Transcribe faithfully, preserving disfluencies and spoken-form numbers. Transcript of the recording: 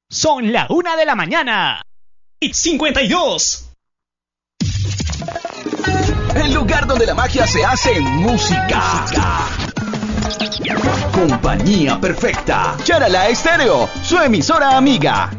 Son la una de la mañana y cincuenta y dos. El lugar donde la magia se hace en música. Compañía perfecta. Charala Estéreo, su emisora amiga.